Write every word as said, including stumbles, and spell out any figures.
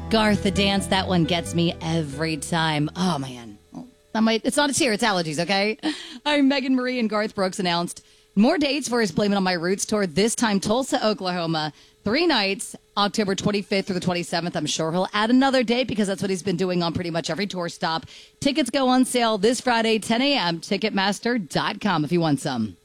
Garth, the dance, that one gets me every time. Oh, man. I might, it's not a tear, it's allergies, okay? I'm Megan Marie, and Garth Brooks announced more dates for his Blame It On My Roots tour, this time Tulsa, Oklahoma. Three nights, October twenty-fifth through the twenty-seventh. I'm sure he'll add another date because that's what he's been doing on pretty much every tour stop. Tickets go on sale this Friday, ten a.m., Ticketmaster dot com if you want some.